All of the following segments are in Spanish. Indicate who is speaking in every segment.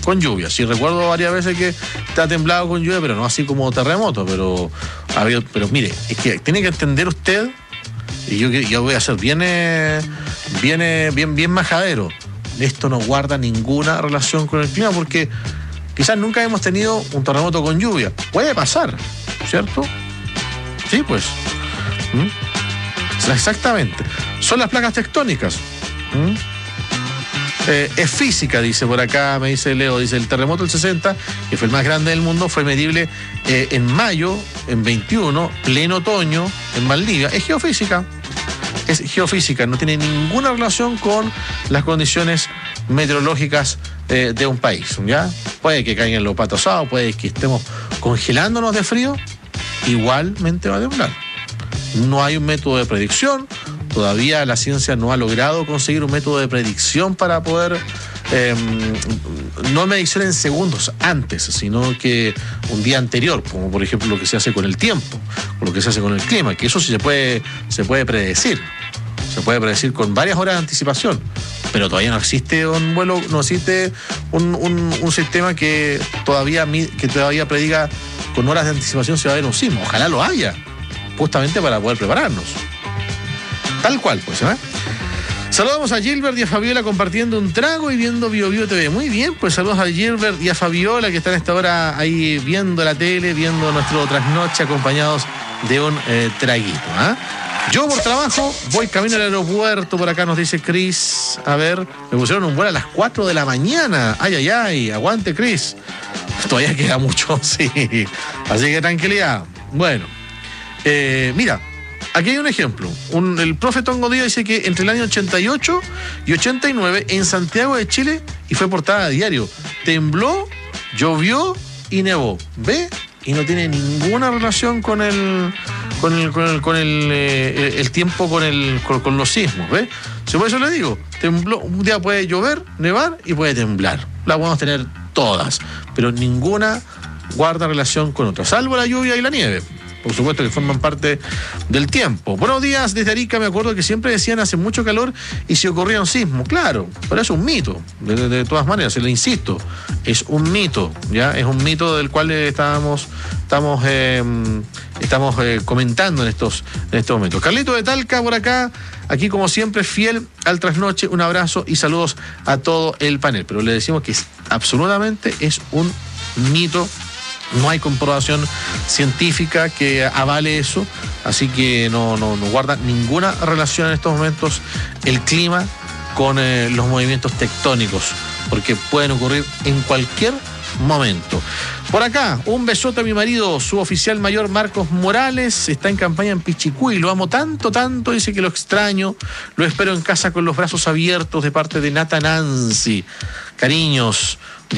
Speaker 1: con lluvia. Sí, recuerdo varias veces que está temblado con lluvia, pero no así como terremoto. Pero mire, es que tiene que entender usted, y yo voy a ser bien majadero. Esto no guarda ninguna relación con el clima, porque quizás nunca hemos tenido un terremoto con lluvia. Puede pasar, ¿cierto? Sí, pues. Exactamente. Son las placas tectónicas. Es física, dice por acá, me dice Leo, dice el terremoto del 60, que fue el más grande del mundo, fue medible en mayo, en 21, pleno otoño, en Valdivia. Es geofísica, no tiene ninguna relación con las condiciones meteorológicas de un país, ¿ya? Puede que caigan los patos asados, puede que estemos congelándonos de frío, igualmente va a temblar. No hay un método de predicción. Todavía la ciencia no ha logrado conseguir un método de predicción para poder, no medición en segundos antes, sino que un día anterior, como por ejemplo lo que se hace con el tiempo, o lo que se hace con el clima, que eso sí se puede predecir. Se puede predecir con varias horas de anticipación, pero todavía no existe un vuelo, no existe un sistema que todavía prediga con horas de anticipación si va a haber un sismo. Ojalá lo haya, justamente para poder prepararnos. Tal cual, pues, ¿eh? Saludamos a Gilbert y a Fabiola compartiendo un trago y viendo Bio Bio TV. Muy bien, pues saludos a Gilbert y a Fabiola que están a esta hora ahí viendo la tele, viendo nuestro trasnoche acompañados de un traguito, ¿eh? Yo por trabajo voy camino al aeropuerto, por acá nos dice Chris. A ver, me pusieron un vuelo a las 4 de la mañana. Ay, aguante Chris. Todavía queda mucho, sí. Así que tranquilidad. Bueno, mira. Aquí hay un ejemplo. El profe Tongo Díaz dice que entre el año 88 y 89 en Santiago de Chile, y fue portada de diario, tembló, llovió y nevó. ¿Ve? Y no tiene ninguna relación con el tiempo, con los sismos. ¿Ve? Por eso le digo, tembló, un día puede llover, nevar y puede temblar. La podemos tener todas, pero ninguna guarda relación con otra, salvo la lluvia y la nieve. Por supuesto que forman parte del tiempo. Buenos días, desde Arica me acuerdo que siempre decían hace mucho calor y se ocurría un sismo. Claro, pero es un mito. De todas maneras, le insisto, es un mito, ¿ya? Es un mito del cual estamos comentando en estos momentos. Carlito de Talca por acá, aquí como siempre, fiel al trasnoche. Un abrazo y saludos a todo el panel. Pero le decimos que absolutamente es un mito. No hay comprobación científica que avale eso, así que no guarda ninguna relación en estos momentos el clima con los movimientos tectónicos, porque pueden ocurrir en cualquier momento. Por acá, un besote a mi marido, su oficial mayor Marcos Morales, está en campaña en Pichicuy, lo amo tanto, dice que lo extraño, lo espero en casa con los brazos abiertos de parte de Nata Nancy. Cariños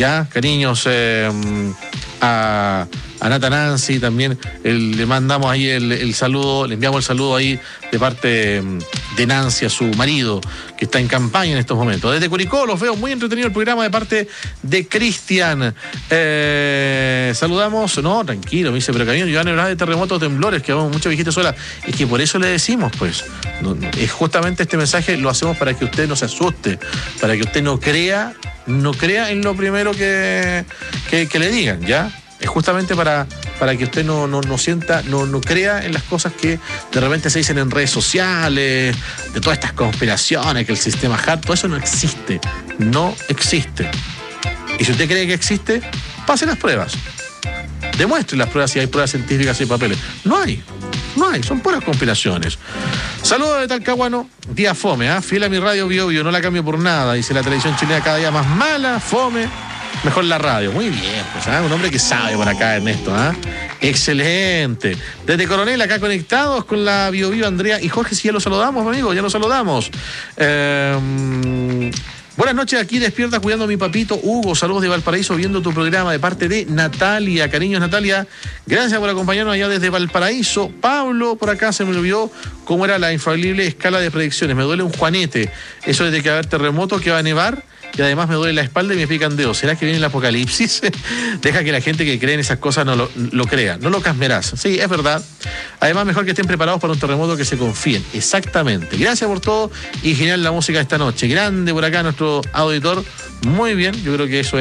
Speaker 1: a Nata Nancy, también le mandamos ahí el saludo, le enviamos el saludo ahí de parte de Nancy a su marido, que está en campaña en estos momentos. Desde Curicó los veo, muy entretenido el programa de parte de Cristian. Saludamos, no, tranquilo, me dice, pero cariño, yo no hablaba de terremotos, temblores, que vamos mucha viejita sola. Es que por eso le decimos, pues, es justamente este mensaje lo hacemos para que usted no se asuste, para que usted no crea en lo primero que le digan, ¿ya? Es justamente para que usted no sienta, no crea en las cosas que de repente se dicen en redes sociales, de todas estas conspiraciones, que el sistema HART, todo eso no existe. Y si usted cree que existe, pase las pruebas. Demuestre las pruebas si hay pruebas científicas y papeles. No hay, son puras conspiraciones. Saludos de Talcahuano, día fome, fiel a mi radio Bio Bio, no la cambio por nada, dice la televisión chilena cada día más mala, fome, mejor la radio. Muy bien, pues, un hombre que sabe por acá, Ernesto, excelente. Desde Coronel, acá conectados con la Bio Bio, Andrea y Jorge, si ya lo saludamos, amigo, ya lo saludamos. Buenas noches, aquí despierta cuidando a mi papito Hugo, saludos de Valparaíso viendo tu programa de parte de Natalia, cariños Natalia, gracias por acompañarnos allá desde Valparaíso. Pablo, por acá se me olvidó cómo era la infalible escala de predicciones, me duele un juanete, eso es de que va a haber terremoto, que va a nevar y además me duele la espalda y me pican dedos. ¿Será que viene el apocalipsis? Deja que la gente que cree en esas cosas no lo crea, no lo casmerás. Sí, es verdad. Además, mejor que estén preparados para un terremoto, que se confíen. Exactamente. Gracias por todo y genial la música esta noche. Grande por acá nuestro auditor. Muy bien, yo creo que eso es